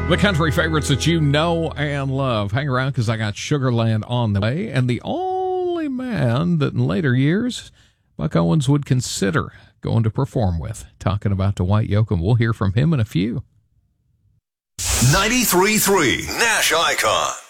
The country favorites that you know and love. Hang around because I got Sugarland on the way, and the only man that in later years Buck Owens would consider going to perform with. Talking about Dwight Yoakam. We'll hear from him in a few. 93.3 Nash Icon.